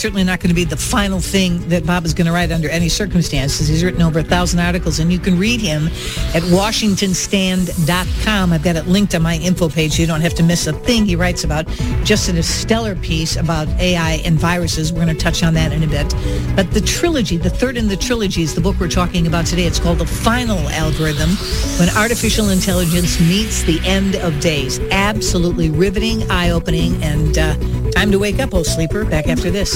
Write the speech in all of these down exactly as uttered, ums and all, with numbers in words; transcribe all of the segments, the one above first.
certainly not going to be the final thing that Bob is going to write under any circumstances. He's written over a thousand articles, and you can read him at washington stand dot com. I've got it linked on my info page, so you don't have to miss a thing he writes about. Just a stellar piece about A I and viruses. We're going to touch on that in a bit. But the trilogy, the third in the trilogy, is the book we're talking about today. It's called The Final Algorithm, When Artificial Intelligence Meets the End of Days. Absolutely riveting, eye-opening, and uh, time to wake up, oh sleeper. Back after this.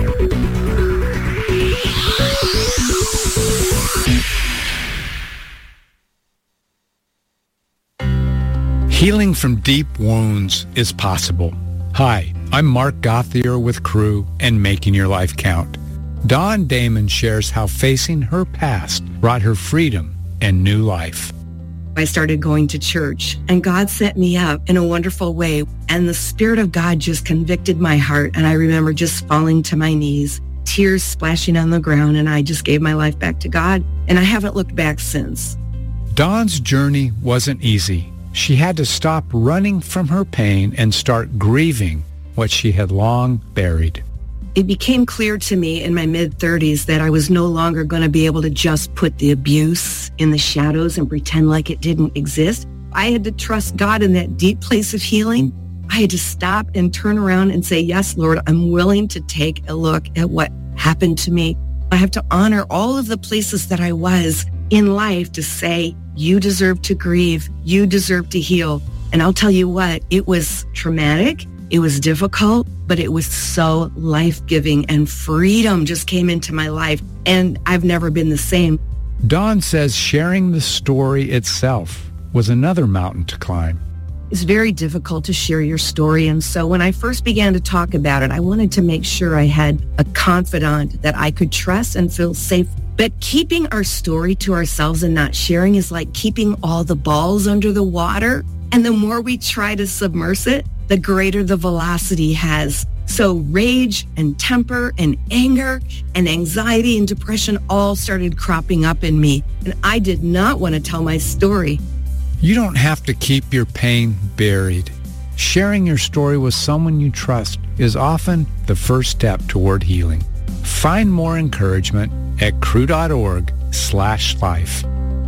Healing from deep wounds is possible. Hi, I'm Mark Gothier with Crew and Making Your Life Count. Dawn Damon shares how facing her past brought her freedom and new life. I started going to church, and God set me up in a wonderful way, and the Spirit of God just convicted my heart, and I remember just falling to my knees, tears splashing on the ground, and I just gave my life back to God, and I haven't looked back since. Dawn's journey wasn't easy. She had to stop running from her pain and start grieving what she had long buried. It became clear to me in my mid-thirties that I was no longer going to be able to just put the abuse in the shadows and pretend like it didn't exist. I had to trust God in that deep place of healing. I had to stop and turn around and say, yes, Lord, I'm willing to take a look at what happened to me. I have to honor all of the places that I was in life to say, you deserve to grieve. You deserve to heal. And I'll tell you what, it was traumatic. It was difficult, but it was so life-giving, and freedom just came into my life, and I've never been the same. Dawn says sharing the story itself was another mountain to climb. It's very difficult to share your story, and so when I first began to talk about it, I wanted to make sure I had a confidant that I could trust and feel safe. But keeping our story to ourselves and not sharing is like keeping all the balls under the water, and the more we try to submerge it, the greater the velocity has. So rage and temper and anger and anxiety and depression all started cropping up in me. And I did not want to tell my story. You don't have to keep your pain buried. Sharing your story with someone you trust is often the first step toward healing. Find more encouragement at crew.org slash life.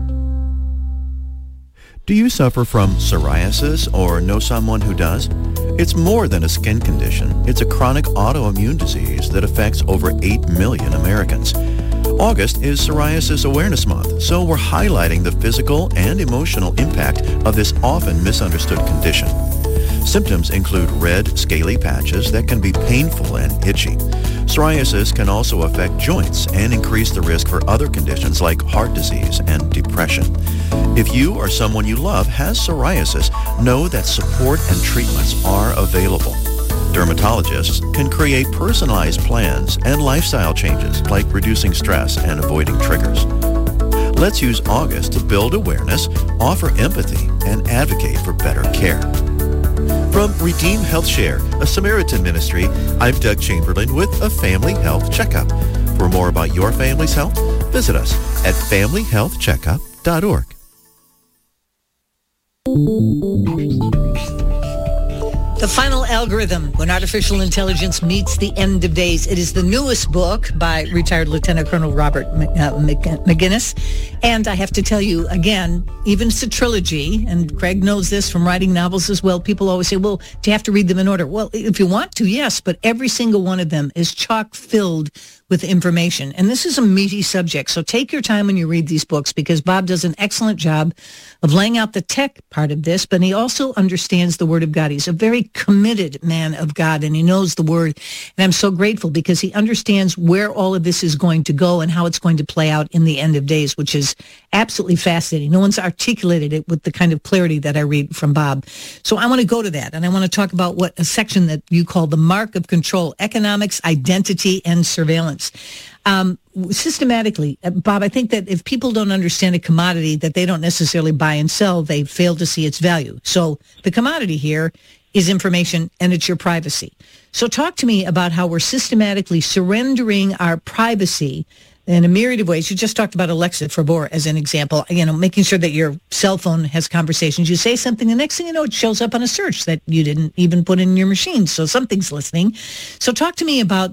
Do you suffer from psoriasis or know someone who does? It's more than a skin condition. It's a chronic autoimmune disease that affects over eight million Americans. August is Psoriasis Awareness Month, so we're highlighting the physical and emotional impact of this often misunderstood condition. Symptoms include red, scaly patches that can be painful and itchy. Psoriasis can also affect joints and increase the risk for other conditions like heart disease and depression. If you or someone you love has psoriasis, know that support and treatments are available. Dermatologists can create personalized plans and lifestyle changes like reducing stress and avoiding triggers. Let's use August to build awareness, offer empathy, and advocate for better care. From Redeem Health Share, a Samaritan ministry, I'm Doug Chamberlain with a Family Health Checkup. For more about your family's health, visit us at family health checkup dot org. The Final Algorithm, When Artificial Intelligence Meets the End of Days. It is the newest book by retired Lieutenant Colonel Robert McGinnis. And I have to tell you, again, even it's a trilogy, and Craig knows this from writing novels as well. People always say, well, do you have to read them in order? Well, if you want to, yes, but every single one of them is chock-filled with information. And this is a meaty subject. So take your time when you read these books, because Bob does an excellent job of laying out the tech part of this, but he also understands the Word of God. He's a very committed man of God, and he knows the Word. And I'm so grateful because he understands where all of this is going to go and how it's going to play out in the end of days, which is absolutely fascinating. No one's articulated it with the kind of clarity that I read from Bob. So I want to go to that, and I want to talk about what a section that you call the mark of control: economics, identity, and surveillance. Um, systematically, Bob, I think that if people don't understand a commodity that they don't necessarily buy and sell, they fail to see its value. So the commodity here is information, and it's your privacy. So talk to me about how we're systematically surrendering our privacy in a myriad of ways. You just talked about Alexa for as an example, you know, making sure that your cell phone has conversations. You say something, the next thing you know, it shows up on a search that you didn't even put in your machine. So something's listening. So talk to me about